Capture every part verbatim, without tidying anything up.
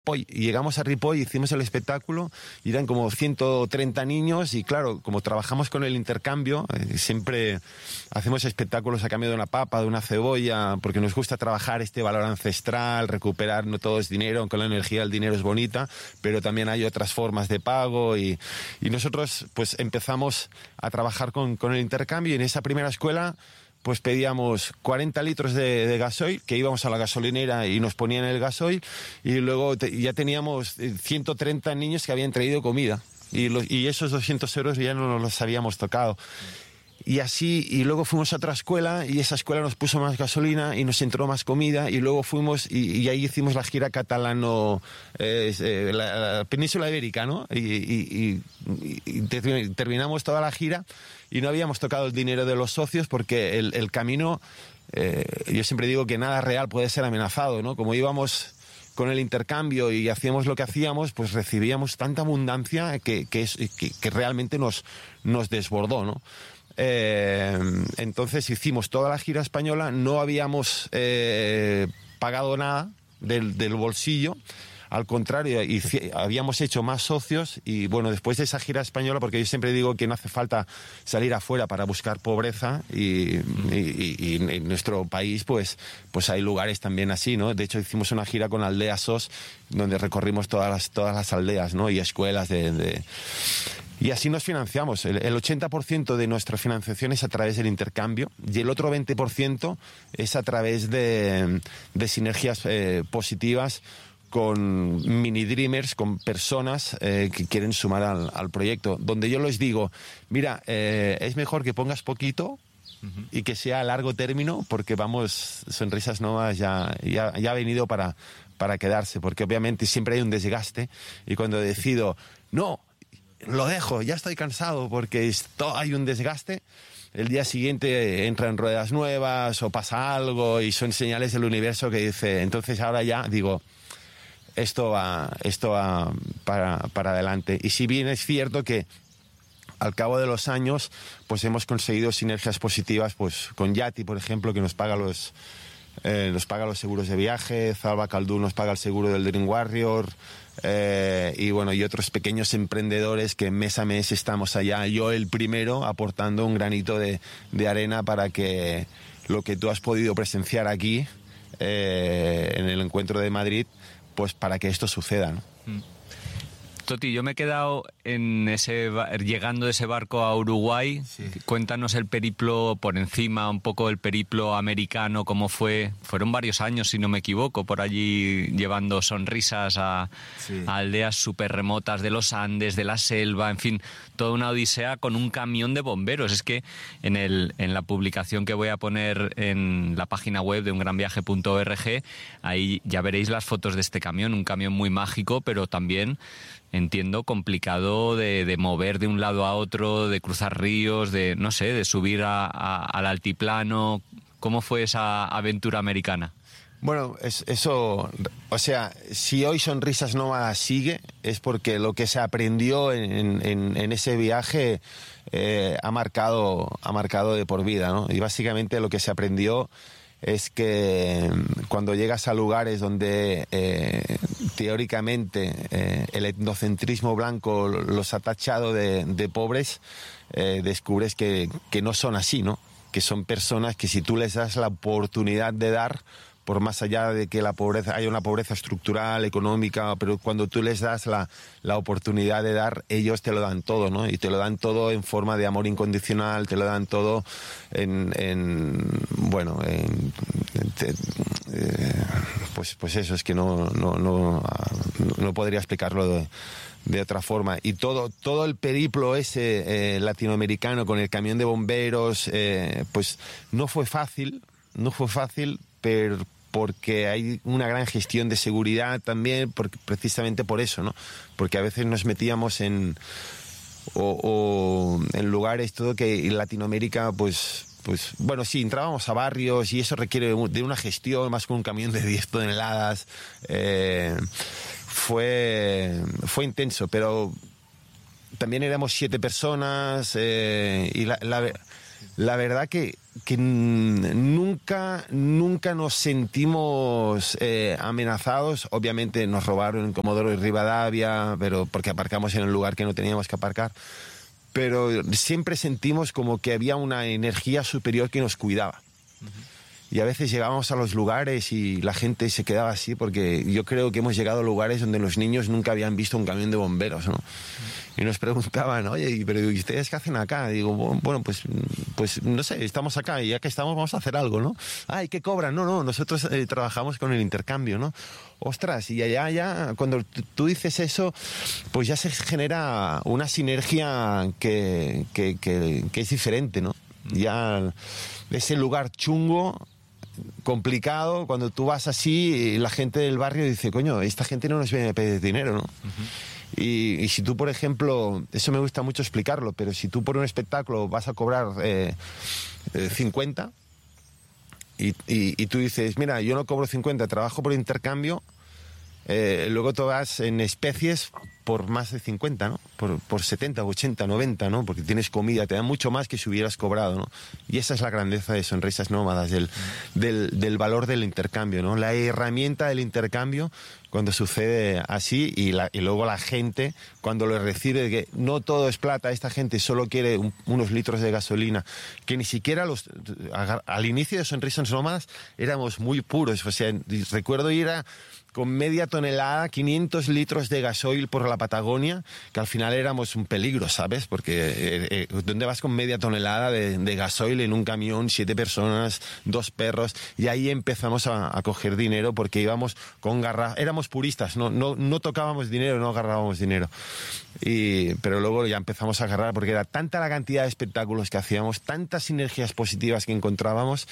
Ripoll, y llegamos a Ripoll, hicimos el espectáculo y eran como ciento treinta niños y claro, como trabajamos con el intercambio, eh, siempre hacemos espectáculos a cambio de una papa, de una cebolla, porque nos gusta trabajar este valor ancestral, recuperar, no todo es dinero, aunque la energía del dinero es bonita, pero también hay otras formas de pago y, y nosotros pues empezamos a trabajar con, con el intercambio y en esa primera escuela pues pedíamos cuarenta litros de, de gasoil, que íbamos a la gasolinera y nos ponían el gasoil, y luego te, ya teníamos ciento treinta niños que habían traído comida, y, lo, y esos doscientos euros ya no nos los habíamos tocado. Y así, y luego fuimos a otra escuela, y esa escuela nos puso más gasolina, y nos entró más comida, y luego fuimos, y, y ahí hicimos la gira catalano, eh, eh, la, la península ibérica, ¿no? Y, y, y, y ter, terminamos toda la gira, y no habíamos tocado el dinero de los socios, porque el, el camino, eh, yo siempre digo que nada real puede ser amenazado, ¿no? Como íbamos con el intercambio y hacíamos lo que hacíamos, pues recibíamos tanta abundancia que, que, es, que, que realmente nos, nos desbordó, ¿no? Eh, entonces hicimos toda la gira española, no habíamos eh, pagado nada del, del bolsillo, al contrario, y, habíamos hecho más socios y bueno, después de esa gira española, porque yo siempre digo que no hace falta salir afuera para buscar pobreza y, y, y, y en nuestro país pues, pues hay lugares también así, ¿no? De hecho hicimos una gira con Aldeas S O S donde recorrimos todas las, todas las aldeas, ¿no? Y escuelas de... de Y así nos financiamos. El, el ochenta por ciento de nuestra financiación es a través del intercambio y el otro veinte por ciento es a través de, de sinergias eh, positivas con mini dreamers, con personas eh, que quieren sumar al, al proyecto. Donde yo les digo, mira, eh, es mejor que pongas poquito uh-huh. y que sea a largo término, porque vamos, Sonrisas Novas ya, ya, ya ha venido para, para quedarse, porque obviamente siempre hay un desgaste y cuando decido, no, lo dejo, ya estoy cansado porque esto, hay un desgaste, el día siguiente entran ruedas nuevas o pasa algo y son señales del universo que dice, entonces ahora ya digo, esto va, esto va para, para adelante. Y si bien es cierto que al cabo de los años pues hemos conseguido sinergias positivas pues con Yati, por ejemplo, que nos paga los eh, nos paga los seguros de viaje, Zalba Caldú nos paga el seguro del Dream Warrior, Eh, y bueno, y otros pequeños emprendedores que mes a mes estamos allá, yo el primero, aportando un granito de, de arena para que lo que tú has podido presenciar aquí eh, en el encuentro de Madrid, pues para que esto suceda, ¿no? Mm. Toti, yo me he quedado en ese llegando de ese barco a Uruguay. Sí. Cuéntanos el periplo por encima, un poco el periplo americano, cómo fue. Fueron varios años, si no me equivoco, por allí llevando sonrisas a, sí. a aldeas súper remotas de los Andes, de la selva, en fin, toda una odisea con un camión de bomberos. Es que en, el, en la publicación que voy a poner en la página web de un gran viaje punto org, ahí ya veréis las fotos de este camión, un camión muy mágico, pero también... entiendo, complicado de, de mover de un lado a otro, de cruzar ríos, de, no sé, de subir a, a, al altiplano. ¿Cómo fue esa aventura americana? Bueno, es, eso, o sea, si hoy Sonrisas Novas sigue, es porque lo que se aprendió en, en, en ese viaje eh, ha marcado, ha marcado de por vida, ¿no? Y básicamente lo que se aprendió es que cuando llegas a lugares donde eh, teóricamente eh, el etnocentrismo blanco los ha tachado de, de pobres, eh, descubres que, que no son así, ¿no? Que son personas que si tú les das la oportunidad de dar, por más allá de que la pobreza haya una pobreza estructural, económica, pero cuando tú les das la, la oportunidad de dar, ellos te lo dan todo, ¿no? Y te lo dan todo en forma de amor incondicional, te lo dan todo en, en bueno, en, en, te, eh, pues, pues eso, es que no, no, no, no podría explicarlo de, de otra forma. Y todo, todo el periplo ese eh, latinoamericano con el camión de bomberos, eh, pues no fue fácil, no fue fácil, pero porque hay una gran gestión de seguridad también, porque, precisamente por eso, ¿no? Porque a veces nos metíamos en o, o en lugares todo que en Latinoamérica, pues, pues bueno, sí, entrábamos a barrios y eso requiere de una gestión más con un camión de diez toneladas. Eh, fue, fue intenso, pero también éramos siete personas eh, y la, la la verdad que, que nunca, nunca nos sentimos eh, amenazados. Obviamente nos robaron en Comodoro y Rivadavia, pero porque aparcamos en el lugar que no teníamos que aparcar. Pero siempre sentimos como que había una energía superior que nos cuidaba. Uh-huh. Y a veces llegábamos a los lugares y la gente se quedaba así, porque yo creo que hemos llegado a lugares donde los niños nunca habían visto un camión de bomberos, ¿no? Y nos preguntaban, oye, pero ¿y ustedes qué hacen acá? Y digo, bueno, pues, pues no sé, estamos acá y ya que estamos vamos a hacer algo, ¿no? Ay, ¿qué cobran? No, no, nosotros eh, trabajamos con el intercambio, ¿no? Ostras, y allá, ya, cuando tú dices eso, pues ya se genera una sinergia que, que, que, que es diferente, ¿no? Ya ese lugar chungo, complicado, cuando tú vas así, la gente del barrio dice, coño, esta gente no nos viene a pedir dinero, ¿no? Uh-huh. y, y si tú, por ejemplo, eso me gusta mucho explicarlo, pero si tú por un espectáculo vas a cobrar eh, eh, cincuenta y, y, y tú dices, mira, yo no cobro cincuenta, trabajo por intercambio, eh, luego tú vas en especies por más de cincuenta, ¿no? Por, por setenta, ochenta, noventa, ¿no? Porque tienes comida, te dan mucho más que si hubieras cobrado, ¿no? Y esa es la grandeza de Sonrisas Nómadas, del, del, del valor del intercambio, ¿no? La herramienta del intercambio cuando sucede así y, la, y luego la gente cuando lo recibe, que no todo es plata, esta gente solo quiere un, unos litros de gasolina, que ni siquiera los al inicio de Sonrisas Nómadas éramos muy puros, o sea, recuerdo ir a con media tonelada, quinientos litros de gasoil por la Patagonia, que al final éramos un peligro, ¿sabes? Porque eh, eh, ¿dónde vas con media tonelada de, de gasoil en un camión, siete personas, dos perros? Y ahí empezamos a, a coger dinero porque íbamos con garra... Éramos puristas, no, no, no tocábamos dinero, no agarrábamos dinero. Y, pero luego ya empezamos a agarrar porque era tanta la cantidad de espectáculos que hacíamos, tantas sinergias positivas que encontrábamos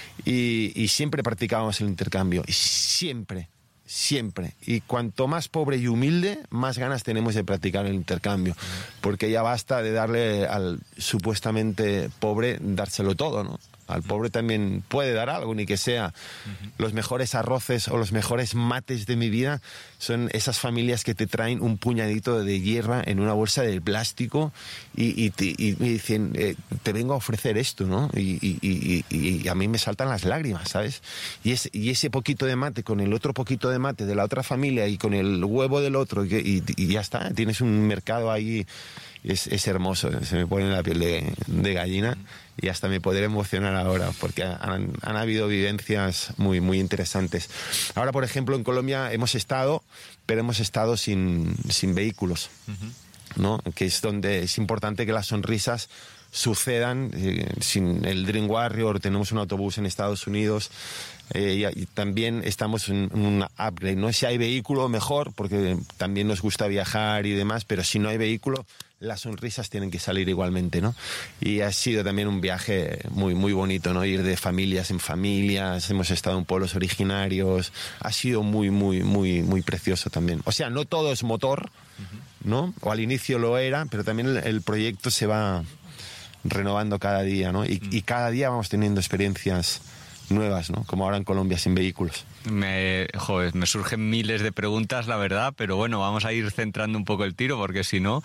y, y siempre practicábamos el intercambio. Y siempre... Siempre. Y cuanto más pobre y humilde, más ganas tenemos de practicar el intercambio. Porque ya basta de darle al supuestamente pobre, dárselo todo, ¿no? Al pobre también puede dar algo, ni que sea uh-huh. los mejores arroces o los mejores mates de mi vida. Son esas familias que te traen un puñadito de hierba en una bolsa de plástico y, y, te, y me dicen, eh, te vengo a ofrecer esto, ¿no? Y, y, y, y, y a mí me saltan las lágrimas, ¿sabes? Y, es, y ese poquito de mate con el otro poquito de mate de la otra familia y con el huevo del otro y, y, y ya está, tienes un mercado ahí. Es, es hermoso, se me pone la piel de, de gallina y hasta me podré emocionar ahora porque han, han habido vivencias muy, muy interesantes. Ahora, por ejemplo, en Colombia hemos estado, pero hemos estado sin, sin vehículos, uh-huh. ¿no? Que es donde es importante que las sonrisas sucedan. Eh, sin el Dream Warrior tenemos un autobús en Estados Unidos. Eh, y, y también estamos en, en un upgrade, ¿no? Si hay vehículo, mejor, porque también nos gusta viajar y demás, pero si no hay vehículo, las sonrisas tienen que salir igualmente, ¿no? Y ha sido también un viaje muy, muy bonito, ¿no? Ir de familias en familias, hemos estado en pueblos originarios, ha sido muy, muy, muy, muy precioso también. O sea, no todo es motor, ¿no? O al inicio lo era, pero también el, el proyecto se va renovando cada día, ¿no? Y, y cada día vamos teniendo experiencias nuevas, ¿no? Como ahora en Colombia sin vehículos. Me, joder, me surgen miles de preguntas, la verdad, pero bueno, vamos a ir centrando un poco el tiro porque si no,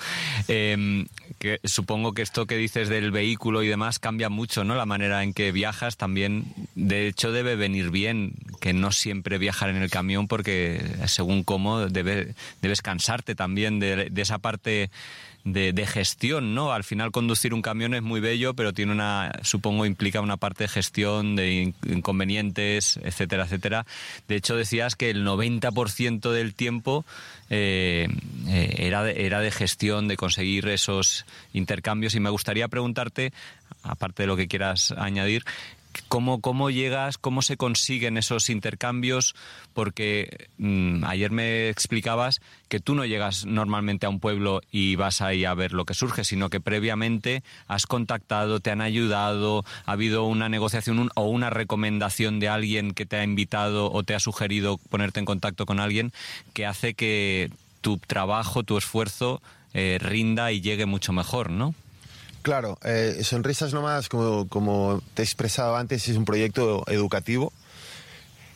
eh, que supongo que esto que dices del vehículo y demás cambia mucho, ¿no? La manera en que viajas también, de hecho, debe venir bien que no siempre viajar en el camión porque según cómo debe, debes cansarte también de, de esa parte De, de gestión, ¿no? Al final conducir un camión es muy bello, pero tiene una, supongo, implica una parte de gestión, de inconvenientes, etcétera, etcétera. De hecho, decías que el noventa por ciento del tiempo eh, eh, era, de, era de gestión, de conseguir esos intercambios. Y me gustaría preguntarte, aparte de lo que quieras añadir, ¿Cómo, ¿Cómo llegas, cómo se consiguen esos intercambios? Porque mmm, ayer me explicabas que tú no llegas normalmente a un pueblo y vas ahí a ver lo que surge, sino que previamente has contactado, te han ayudado, ha habido una negociación un, o una recomendación de alguien que te ha invitado o te ha sugerido ponerte en contacto con alguien que hace que tu trabajo, tu esfuerzo eh, rinda y llegue mucho mejor, ¿no? Claro, eh, Sonrisas Nómadas, como, como te he expresado antes, es un proyecto educativo.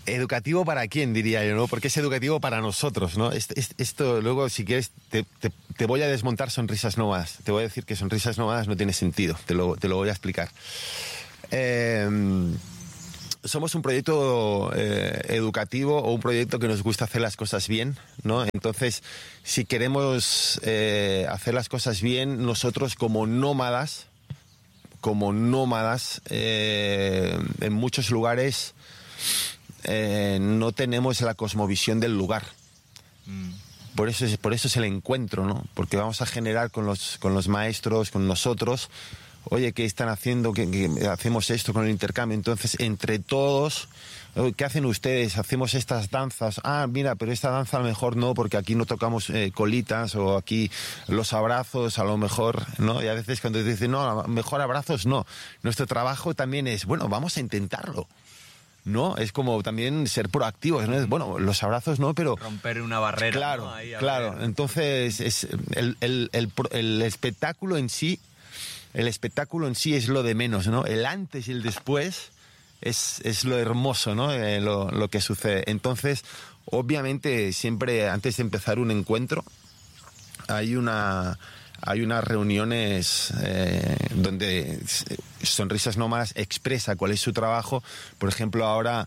¿Educativo para quién, diría yo, no? Porque es educativo para nosotros, ¿no? Esto, esto luego, si quieres, te, te, te voy a desmontar Sonrisas Nómadas. Te voy a decir que Sonrisas Nómadas no tiene sentido. Te lo, te lo voy a explicar. Eh, somos un proyecto eh, educativo o un proyecto que nos gusta hacer las cosas bien, ¿no? Entonces, si queremos eh, hacer las cosas bien, nosotros como nómadas, como nómadas, eh, en muchos lugares eh, no tenemos la cosmovisión del lugar. Mm. Por eso es, por eso es el encuentro, ¿no? Porque vamos a generar con los, con los maestros, con nosotros, oye, ¿qué están haciendo? ¿Qué, qué hacemos esto con el intercambio? Entonces, entre todos, ¿qué hacen ustedes? Hacemos estas danzas. Ah, mira, pero esta danza a lo mejor no, porque aquí no tocamos eh, colitas, o aquí los abrazos, a lo mejor, ¿no? Y a veces cuando te dicen, no, a lo mejor abrazos no. Nuestro trabajo también es, bueno, vamos a intentarlo, ¿no? Es como también ser proactivos, ¿no? Bueno, los abrazos no, pero... romper una barrera. Claro, ¿no? Ahí, claro. Ver. Entonces, es el, el, el, el espectáculo en sí, el espectáculo en sí es lo de menos, ¿no? El antes y el después es, es lo hermoso, ¿no? Eh, lo, lo que sucede. Entonces, obviamente, siempre antes de empezar un encuentro, hay una... Hay unas reuniones eh, donde Sonrisas Nómadas expresa cuál es su trabajo. Por ejemplo, ahora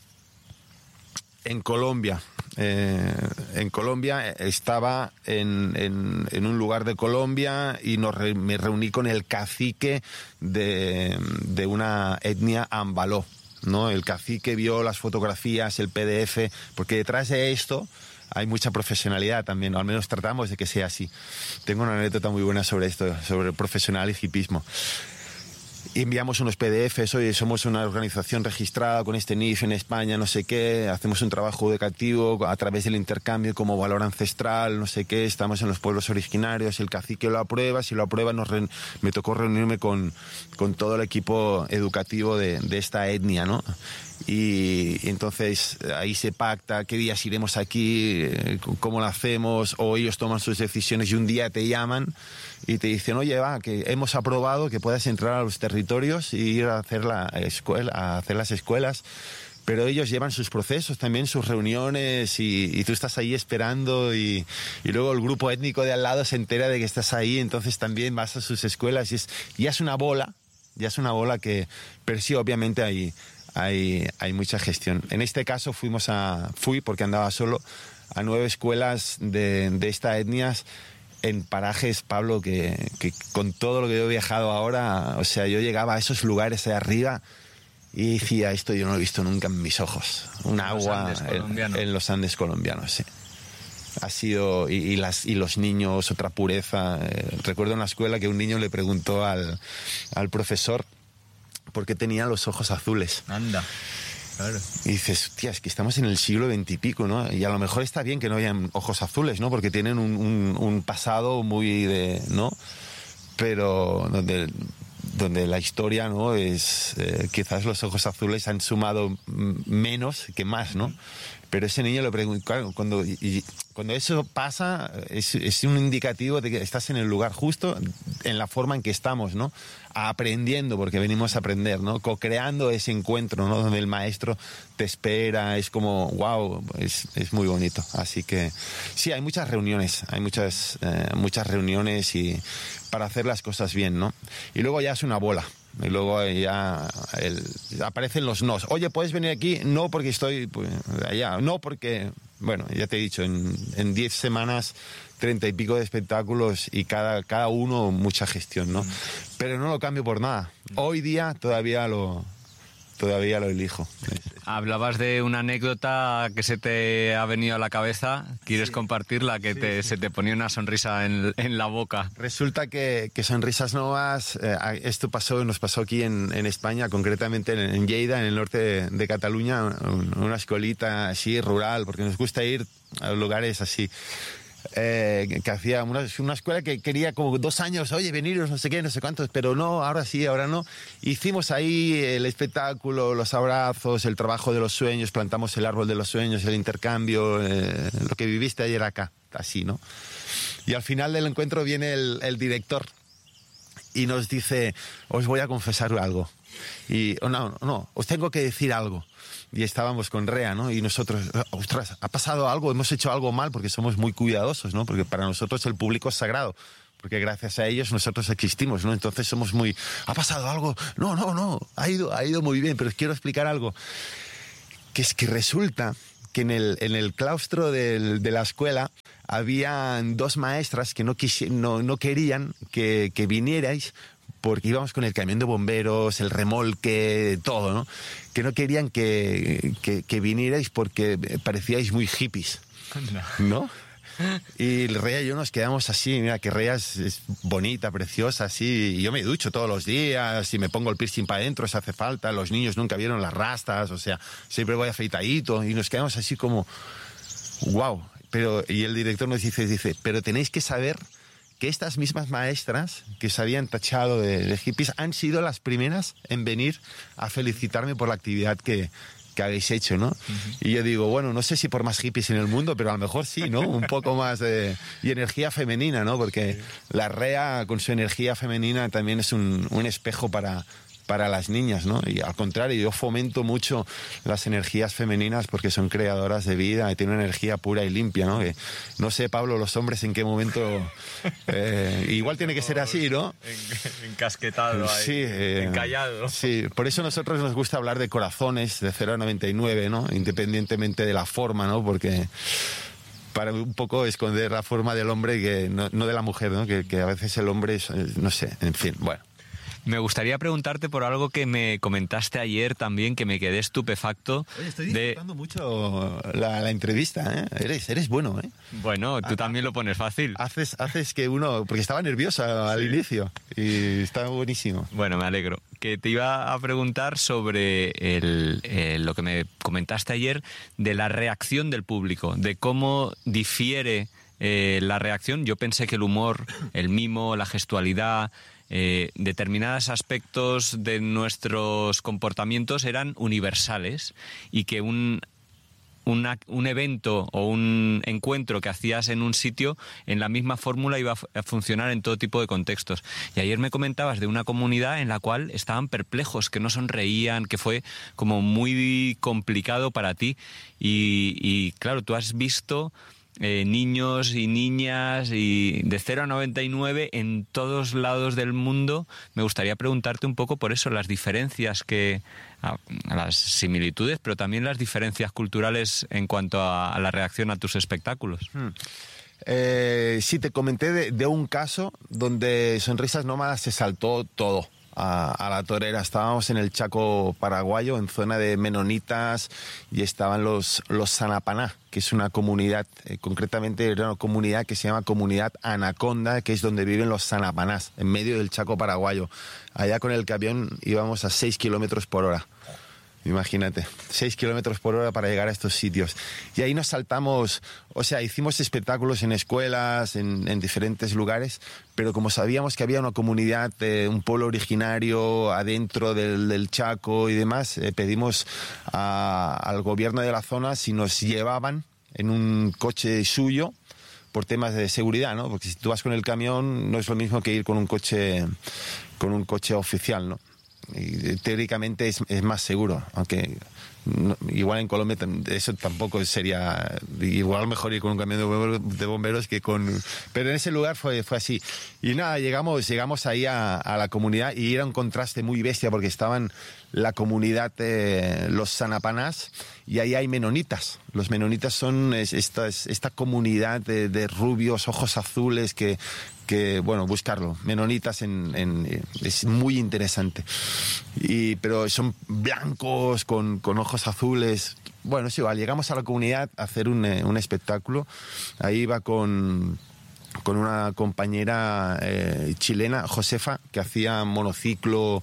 en Colombia. Eh, en Colombia estaba en, en, en un lugar de Colombia y nos re, me reuní con el cacique de, de una etnia ambaló, ¿no? El cacique vio las fotografías, el P D F, porque detrás de esto hay mucha profesionalidad también, o al menos tratamos de que sea así. Tengo una anécdota muy buena sobre esto, sobre el profesional y hipismo. Y enviamos unos P D Fs, oye, somos una organización registrada con este N I F en España, no sé qué, hacemos un trabajo educativo a través del intercambio como valor ancestral, no sé qué, estamos en los pueblos originarios, el cacique lo aprueba, si lo aprueba nos re, me tocó reunirme con, con todo el equipo educativo de, de esta etnia, ¿no? Y, y entonces ahí se pacta qué días iremos aquí, cómo lo hacemos, o ellos toman sus decisiones y un día te llaman y te dicen, oye, va, que hemos aprobado que puedas entrar a los territorios y ir a hacer, la escuela, a hacer las escuelas, pero ellos llevan sus procesos también, sus reuniones, y, y tú estás ahí esperando, y, y luego el grupo étnico de al lado se entera de que estás ahí, entonces también vas a sus escuelas y es, ya es una bola, ya es una bola que, pero sí, obviamente hay... Hay, hay mucha gestión. En este caso fuimos a, fui, porque andaba solo, a nueve escuelas de, de estas etnias en parajes, Pablo, que, que con todo lo que yo he viajado ahora, o sea, yo llegaba a esos lugares de arriba y decía, esto yo no lo he visto nunca en mis ojos. Un agua en, en los Andes colombianos, sí. Ha sido, y, y, las, y los niños, otra pureza. Eh, recuerdo en la escuela que un niño le preguntó al, al profesor porque tenía los ojos azules. Anda, claro. Y dices, tía, es que estamos en el siglo veintipico, ¿no? Y a lo mejor está bien que no hayan ojos azules, ¿no? Porque tienen un, un, un pasado muy de, ¿no? Pero donde, donde la historia, ¿no? Es, eh, quizás los ojos azules han sumado menos que más, ¿no? Pero ese niño le preguntó, claro, cuando, y, cuando eso pasa, es, es un indicativo de que estás en el lugar justo, en la forma en que estamos, ¿no? Aprendiendo, porque venimos a aprender, ¿no? Co-creando ese encuentro, ¿no? Donde el maestro te espera, es como, wow, es, es muy bonito. Así que sí, hay muchas reuniones, hay muchas, eh, muchas reuniones y para hacer las cosas bien, ¿no? Y luego ya es una bola. Y luego ya el, aparecen los nos. Oye, ¿puedes venir aquí? No, porque estoy pues, allá. No, porque, bueno, ya te he dicho, en diez semanas, treinta y pico de espectáculos y cada, cada uno mucha gestión, ¿no? Mm. Pero no lo cambio por nada. Hoy día todavía lo, todavía lo elijo. Hablabas de una anécdota que se te ha venido a la cabeza. ¿Quieres sí. compartirla? Que sí, te, sí. se te ponía una sonrisa en, en la boca. Resulta que, que Sonrisas Nómadas, eh, esto pasó, nos pasó aquí en, en España, concretamente en, en Lleida, en el norte de, de Cataluña, una escuelita así rural, porque nos gusta ir a lugares así. Eh, que hacía una, una escuela que quería como dos años, oye, veniros, no sé qué, no sé cuántos, pero no, ahora sí, ahora no. Hicimos ahí el espectáculo, los abrazos, el trabajo de los sueños, plantamos el árbol de los sueños, el intercambio, eh, lo que viviste ayer acá, así, ¿no? Y al final del encuentro viene el, el director y nos dice, os voy a confesar algo. Y, oh, no, no, os tengo que decir algo. Y estábamos con Rea, ¿no? Y nosotros, ostras, ha pasado algo, hemos hecho algo mal, porque somos muy cuidadosos, ¿no? Porque para nosotros el público es sagrado, porque gracias a ellos nosotros existimos, ¿no? Entonces somos muy, ¿ha pasado algo? No, no, no, ha ido, ha ido muy bien, pero os quiero explicar algo. Que es que resulta que en el, en el claustro del, de la escuela habían dos maestras que no, quisi, no, no querían que, que vinierais, porque íbamos con el camión de bomberos, el remolque, todo, ¿no? Que no querían que, que, que vinierais porque parecíais muy hippies, ¿no? Y Rea y yo nos quedamos así, mira que Rea es, es bonita, preciosa, así, y yo me ducho todos los días y me pongo el piercing para adentro si hace falta, los niños nunca vieron las rastas, o sea, siempre voy afeitadito, y nos quedamos así como, wow, pero, y el director nos dice, dice, pero tenéis que saber que estas mismas maestras que se habían tachado de, de hippies han sido las primeras en venir a felicitarme por la actividad que, que habéis hecho, ¿no? Uh-huh. Y yo digo, bueno, no sé si por más hippies en el mundo, pero a lo mejor sí, ¿no? Un poco más de... Y energía femenina, ¿no? Porque sí. La Rea, con su energía femenina, también es un, un espejo para... para las niñas, ¿no? Y al contrario, yo fomento mucho las energías femeninas porque son creadoras de vida y tienen una energía pura y limpia, ¿no? Que, no sé, Pablo, los hombres en qué momento... Eh, igual tiene que ser así, ¿no? En, encasquetado ahí, sí, eh, encallado. Sí, por eso a nosotros nos gusta hablar de corazones, de cero a noventa y nueve, ¿no? Independientemente de la forma, ¿no? Porque... para un poco esconder la forma del hombre, que no, no de la mujer, ¿no? Que, que a veces el hombre, es, no sé, en fin, bueno. Me gustaría preguntarte por algo que me comentaste ayer también, que me quedé estupefacto. Oye, estoy disfrutando de... mucho la, la entrevista, ¿eh? Eres, eres bueno, ¿eh? Bueno, tú también lo pones fácil. Haces, haces que uno... Porque estaba nervioso al sí. inicio y está buenísimo. Bueno, me alegro. Que te iba a preguntar sobre el, el, lo que me comentaste ayer de la reacción del público, de cómo difiere eh, la reacción. Yo pensé que el humor, el mimo, la gestualidad... Eh, determinados aspectos de nuestros comportamientos eran universales y que un, una, un evento o un encuentro que hacías en un sitio en la misma fórmula iba a funcionar en todo tipo de contextos. Y ayer me comentabas de una comunidad en la cual estaban perplejos, que no sonreían, que fue como muy complicado para ti y, y claro, tú has visto... Eh, niños y niñas y de cero a noventa y nueve en todos lados del mundo. Me gustaría preguntarte un poco por eso, las diferencias que, a, a las similitudes, pero también las diferencias culturales en cuanto a, a la reacción a tus espectáculos. Hmm. Eh, sí, te comenté de, de un caso donde Sonrisas Nómadas se saltó todo. A, a la torera. Estábamos en el Chaco paraguayo, en zona de menonitas, y estaban los, los Sanapaná, que es una comunidad, eh, concretamente era una comunidad que se llama Comunidad Anaconda, que es donde viven los Sanapanás, en medio del Chaco paraguayo. Allá con el camión íbamos a seis kilómetros por hora. Imagínate, seis kilómetros por hora para llegar a estos sitios. Y ahí nos saltamos, o sea, hicimos espectáculos en escuelas, en, en diferentes lugares, pero como sabíamos que había una comunidad, eh, un pueblo originario adentro del, del Chaco y demás, eh, pedimos a, al gobierno de la zona si nos llevaban en un coche suyo por temas de seguridad, ¿no? Porque si tú vas con el camión no es lo mismo que ir con un coche, con un coche oficial, ¿no? Y teóricamente es, es más seguro, aunque no, igual en Colombia eso tampoco sería igual mejor ir con un camión de bomberos, de bomberos que con... Pero en ese lugar fue, fue así. Y nada, llegamos, llegamos ahí a, a la comunidad y era un contraste muy bestia porque estaban la comunidad de los Sanapanás y ahí hay menonitas. Los menonitas son esta, esta comunidad de, de rubios, ojos azules que... que, bueno, buscarlo, menonitas en, en, es muy interesante. Y, pero son blancos, con, con ojos azules. Bueno, es igual, llegamos a la comunidad a hacer un, un espectáculo. Ahí iba con, con una compañera eh, chilena, Josefa, que hacía monociclo,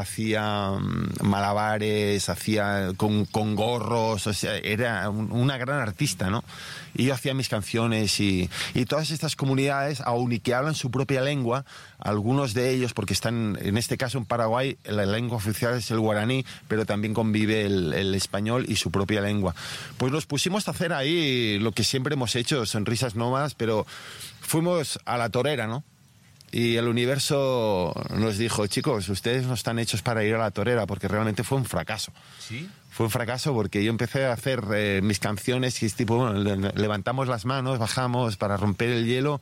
hacía um, malabares, hacía con, con gorros, o sea, era un, una gran artista, ¿no? Y yo hacía mis canciones y, y todas estas comunidades, aun y que hablan su propia lengua, algunos de ellos, porque están, en este caso en Paraguay, la lengua oficial es el guaraní, pero también convive el, el español y su propia lengua. Pues nos pusimos a hacer ahí lo que siempre hemos hecho, Sonrisas Nómadas, pero fuimos a la torera, ¿no? y el universo nos dijo, chicos, ustedes no están hechos para ir a la torera, porque realmente fue un fracaso. ¿Sí? Fue un fracaso porque yo empecé a hacer eh, mis canciones y es tipo, bueno, le- levantamos las manos, bajamos para romper el hielo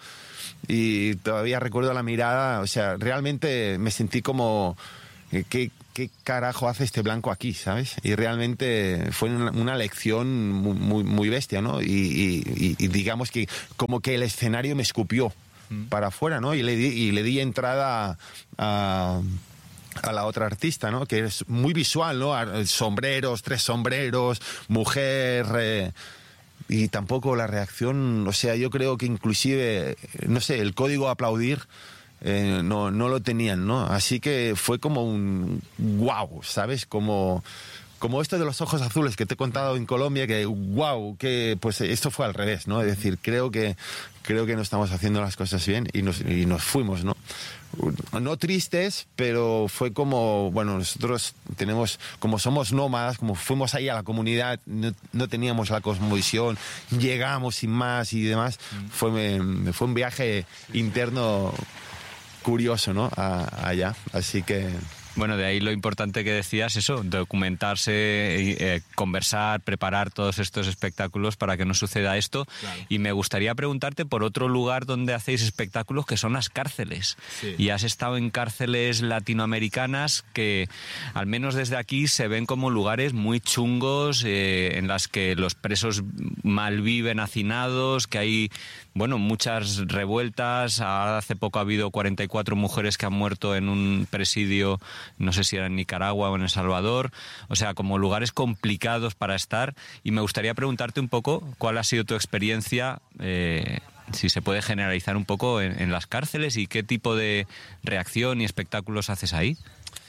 y todavía recuerdo la mirada, o sea, realmente me sentí como, eh, ¿qué, qué carajo hace este blanco aquí, sabes? Y realmente fue una, una lección muy, muy, muy bestia, ¿no? Y, y, y digamos que como que el escenario me escupió para afuera, ¿no? Y le di, y le di entrada a, a la otra artista, ¿no? Que es muy visual, ¿no? Sombreros, tres sombreros, mujer... Eh, y tampoco la reacción, o sea, yo creo que inclusive, no sé, el código aplaudir eh, no, no lo tenían, ¿no? Así que fue como un wow, ¿sabes? Como... Como esto de los ojos azules que te he contado en Colombia, que wow, que pues esto fue al revés, ¿no? Es decir, creo que creo que no estamos haciendo las cosas bien y nos, y nos fuimos, ¿no? No tristes, pero fue como, bueno, nosotros tenemos, como somos nómadas, como fuimos ahí a la comunidad, no, no teníamos la cosmovisión, llegamos sin más y demás, fue, me, fue un viaje interno curioso, ¿no? A, allá, así que... Bueno, de ahí lo importante que decías, eso, documentarse, eh, conversar, preparar todos estos espectáculos para que no suceda esto. Claro. Y me gustaría preguntarte por otro lugar donde hacéis espectáculos, que son las cárceles. Sí. Y has estado en cárceles latinoamericanas que, al menos desde aquí, se ven como lugares muy chungos, eh, en las que los presos malviven hacinados, que hay, bueno, muchas revueltas. Hace poco ha habido cuarenta y cuatro mujeres que han muerto en un presidio, no sé si era en Nicaragua o en El Salvador, o sea, como lugares complicados para estar. Y me gustaría preguntarte un poco cuál ha sido tu experiencia, eh, si se puede generalizar un poco en, en las cárceles y qué tipo de reacción y espectáculos haces ahí.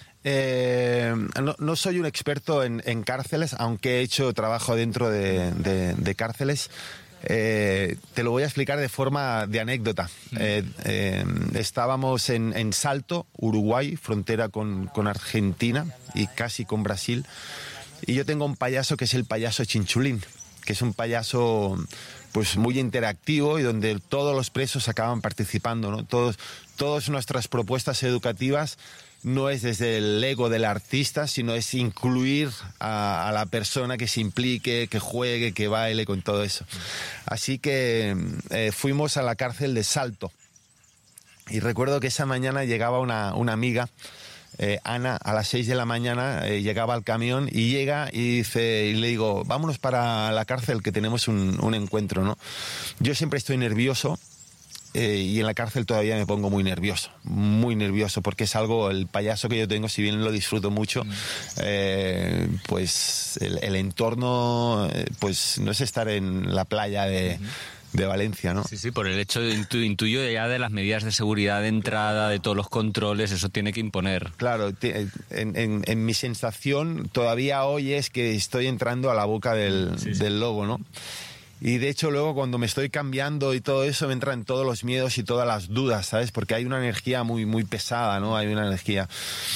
Eh, no, no soy un experto en, en cárceles, aunque he hecho trabajo dentro de, de, de cárceles. Eh, te lo voy a explicar de forma de anécdota. Eh, eh, estábamos en, en Salto, Uruguay, frontera con, con Argentina y casi con Brasil. Y yo tengo un payaso que es el payaso Chinchulín, que es un payaso pues muy interactivo y donde todos los presos acaban participando, ¿no? Todos, todas nuestras propuestas educativas no es desde el ego del artista, sino es incluir a, a la persona que se implique, que juegue, que baile, con todo eso. Así que eh, fuimos a la cárcel de Salto. Y recuerdo que esa mañana llegaba una, una amiga, eh, Ana, a las seis de la mañana, eh, llegaba al camión y llega y dice, y le digo, vámonos para la cárcel que tenemos un, un encuentro, ¿no? Yo siempre estoy nervioso. Eh, y en la cárcel todavía me pongo muy nervioso, muy nervioso, porque es algo, el payaso que yo tengo, si bien lo disfruto mucho, mm. eh, pues el, el entorno, eh, pues no es estar en la playa de... Mm-hmm. de Valencia, ¿no? Sí, sí, por el hecho, intu, intuyo ya de las medidas de seguridad de entrada, de todos los controles, eso tiene que imponer. Claro, en, en, en mi sensación todavía hoy es que estoy entrando a la boca del, sí, sí. del lobo, ¿no? Y de hecho luego cuando me estoy cambiando y todo eso me entran todos los miedos y todas las dudas, ¿sabes? Porque hay una energía muy, muy pesada, ¿no? Hay una energía.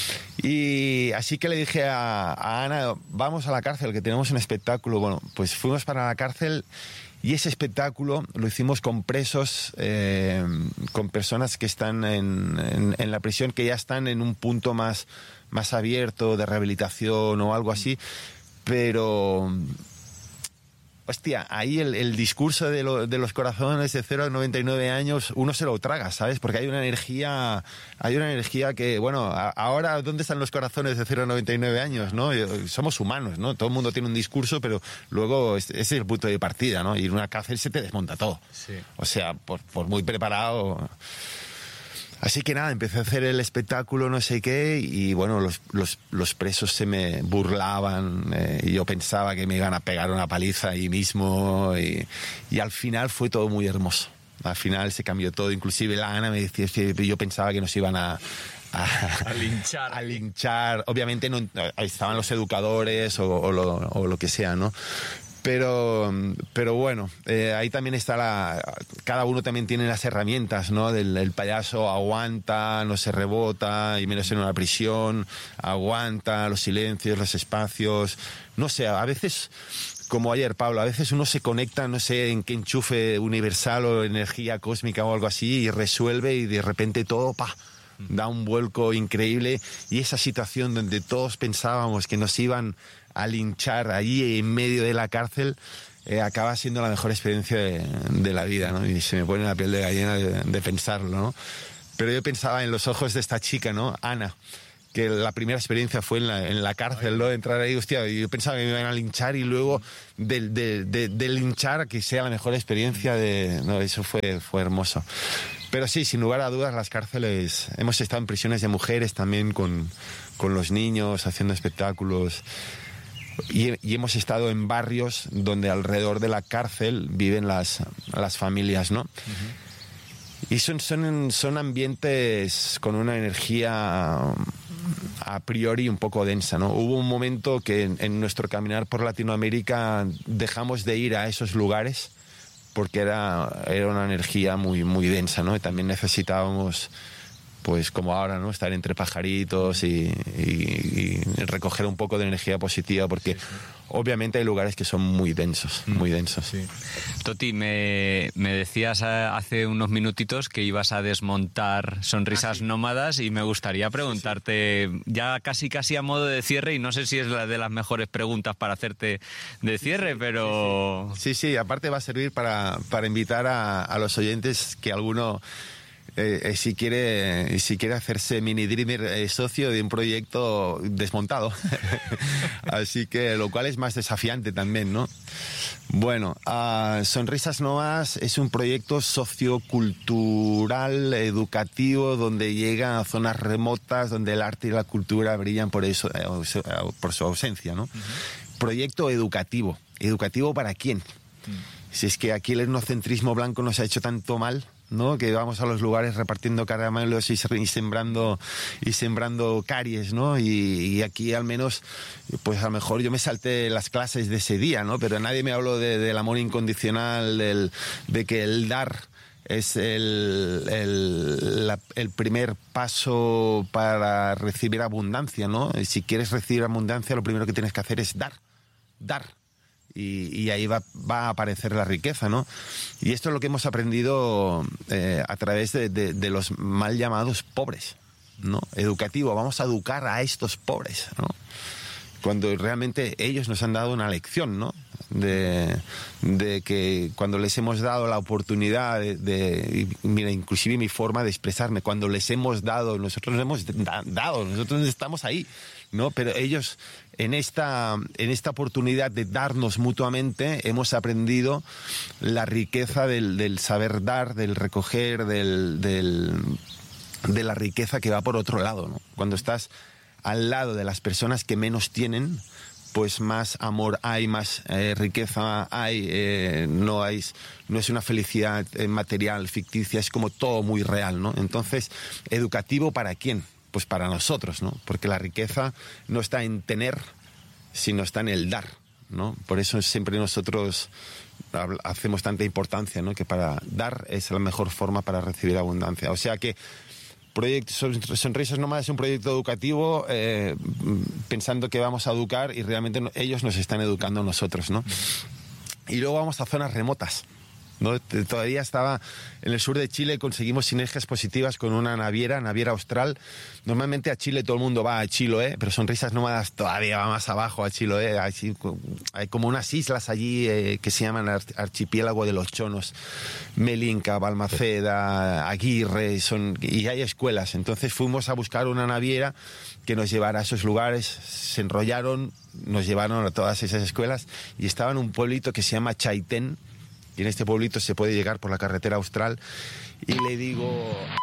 Y así que le dije a, a Ana, vamos a la cárcel, que tenemos un espectáculo. Bueno, pues fuimos para la cárcel y ese espectáculo lo hicimos con presos, eh, con personas que están en, en, en la prisión, que ya están en un punto más, más abierto de rehabilitación o algo así, pero... Hostia, ahí el, el discurso de, lo, de los corazones de cero a noventa y nueve años, uno se lo traga, ¿sabes? Porque hay una energía, hay una energía que, bueno, a, ahora, ¿dónde están los corazones de cero a noventa y nueve años, no? Somos humanos, ¿no? Todo el mundo tiene un discurso, pero luego ese es el punto de partida, ¿no? Y en una cárcel se te desmonta todo. Sí. O sea, por, por muy preparado... Así que nada, empecé a hacer el espectáculo, no sé qué, y bueno, los, los, los presos se me burlaban, eh, y yo pensaba que me iban a pegar una paliza ahí mismo, y, y al final fue todo muy hermoso. Al final se cambió todo, inclusive la Ana me decía que yo pensaba que nos iban a... A, a linchar. A linchar. Obviamente no, estaban los educadores o, o, lo, o lo que sea, ¿no? Pero, pero bueno, eh, ahí también está la... Cada uno también tiene las herramientas, ¿no? Del el payaso aguanta, no se rebota, y menos en una prisión, aguanta los silencios, los espacios... No sé, a veces como ayer, Pablo, a veces uno se conecta, no sé en qué enchufe universal o energía cósmica o algo así, y resuelve y de repente todo, pa, da un vuelco increíble. Y esa situación donde todos pensábamos que nos iban a linchar allí en medio de la cárcel, eh, acaba siendo la mejor experiencia de, de la vida, ¿no? Y se me pone la piel de gallina de, de pensarlo, ¿no? Pero yo pensaba en los ojos de esta chica, ¿no? Ana, que la primera experiencia fue en la, en la cárcel, ¿no? Entrar ahí, hostia, y yo pensaba que me iban a linchar y luego de, de, de, de linchar que sea la mejor experiencia de... No, eso fue, fue hermoso. Pero sí, sin lugar a dudas, las cárceles... Hemos estado en prisiones de mujeres también con, con los niños, haciendo espectáculos. Y, y hemos estado en barrios donde alrededor de la cárcel viven las, las familias, ¿no? Uh-huh. Y son, son, son ambientes con una energía a priori un poco densa, ¿no? Hubo un momento que en, en nuestro caminar por Latinoamérica dejamos de ir a esos lugares porque era, era una energía muy, muy densa, ¿no? Y también necesitábamos, pues como ahora, ¿no? Estar entre pajaritos y, y, y recoger un poco de energía positiva, porque sí, sí. Obviamente hay lugares que son muy densos, muy densos. Sí. Toti, me, me decías hace unos minutitos que ibas a desmontar Sonrisas ah, sí. Nómadas, y me gustaría preguntarte, sí, sí. ya casi casi a modo de cierre, y no sé si es la de las mejores preguntas para hacerte de cierre, sí, sí, pero... Sí, sí, sí, aparte va a servir para, para invitar a, a los oyentes que alguno... Eh, eh, si quiere si quiere hacerse mini dreamer eh, socio de un proyecto desmontado. Así que lo cual es más desafiante también, ¿no? Bueno, uh, Sonrisas Nómadas es un proyecto sociocultural, educativo, donde llega a zonas remotas donde el arte y la cultura brillan por eso, eh, por su ausencia, ¿no? Uh-huh. Proyecto educativo. ¿Educativo para quién? Uh-huh. Si es que aquí el etnocentrismo blanco nos ha hecho tanto mal, ¿no? Que vamos a los lugares repartiendo caramelos y sembrando y sembrando caries, ¿no? Y, y aquí al menos, pues a lo mejor yo me salté las clases de ese día, ¿no? Pero nadie me habló de, del amor incondicional, del, de que el dar es el, el, la, el primer paso para recibir abundancia, ¿no? Y si quieres recibir abundancia, lo primero que tienes que hacer es dar, dar. Y, y ahí va, va a aparecer la riqueza, ¿no? Y esto es lo que hemos aprendido eh, a través de, de, de los mal llamados pobres, ¿no? Educativo, vamos a educar a estos pobres, ¿no? Cuando realmente ellos nos han dado una lección, ¿no? De, de que cuando les hemos dado la oportunidad de, de, mira, inclusive mi forma de expresarme, cuando les hemos dado, nosotros nos hemos da, dado, nosotros estamos ahí, ¿no? Pero ellos en esta, en esta oportunidad de darnos mutuamente hemos aprendido la riqueza del, del saber dar, del recoger, del, del, de la riqueza que va por otro lado, ¿no? Cuando estás al lado de las personas que menos tienen, pues más amor hay, más eh, riqueza hay, eh, no hay, no es una felicidad eh, material, ficticia, es como todo muy real, ¿no? Entonces, ¿educativo para quién? Pues para nosotros, ¿no? Porque la riqueza no está en tener, sino está en el dar, ¿no? Por eso siempre nosotros hacemos tanta importancia, ¿no? Que para dar es la mejor forma para recibir abundancia. O sea que Proyecto Sonrisas Nómadas es un proyecto educativo, eh, pensando que vamos a educar y realmente ellos nos están educando a nosotros, ¿no? Y luego vamos a zonas remotas, ¿no? Todavía estaba en el sur de Chile, conseguimos sinergias positivas con una naviera, naviera austral. Normalmente a Chile todo el mundo va a Chiloé, pero Sonrisas Nómadas todavía va más abajo a Chiloé. Hay, hay como unas islas allí eh, que se llaman Archipiélago de los Chonos, Melinca, Balmaceda, Aguirre, son, y hay escuelas. Entonces fuimos a buscar una naviera que nos llevara a esos lugares, se enrollaron, nos llevaron a todas esas escuelas y estaba en un pueblito que se llama Chaitén. Y en este pueblito se puede llegar por la carretera austral. Y le digo